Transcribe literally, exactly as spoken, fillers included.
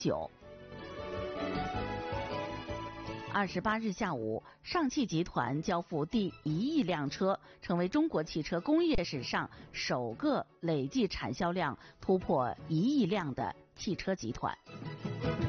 九。二十八日下午，上汽集团交付第一亿辆车，成为中国汽车工业史上首个累计产销量突破一亿辆的汽车集团。